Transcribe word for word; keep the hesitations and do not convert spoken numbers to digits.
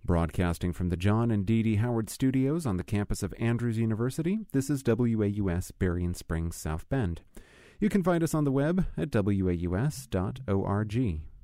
Broadcasting from the John and Dee Dee Howard Studios on the campus of Andrews University, this is W A U S Berrien Springs, South Bend. You can find us on the web at W A U S dot org.